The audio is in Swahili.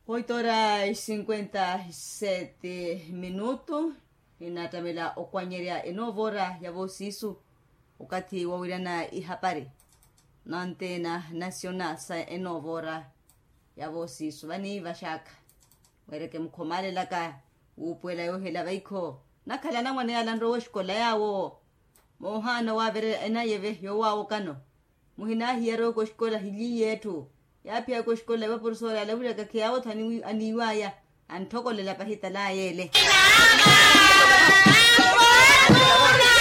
8:57 inatamela okwanyeria enovora ya vosisu ukati wawirana ihapari na antena nacional sa enovora ya vosisu vani vashaka wereke mkhomale laka upwela yohela baiko nakhala na mwana yala ndo weshkola yawo mohana wavere enayeve yowawo kano muhina hiyero ko shkola hili yetu yapia ko shkola wa profesora la vula kakiawo thani aniwaya antokolela pahita la yele